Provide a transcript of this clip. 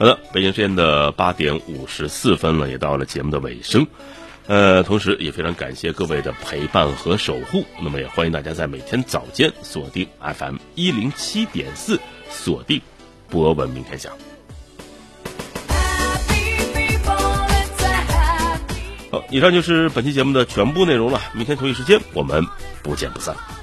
好的，北京时间的8点54分了，也到了节目的尾声。同时也非常感谢各位的陪伴和守护。那么也欢迎大家在每天早间锁定 FM 107.4，锁定博文明天下。好，以上就是本期节目的全部内容了。明天同一时间我们不见不散。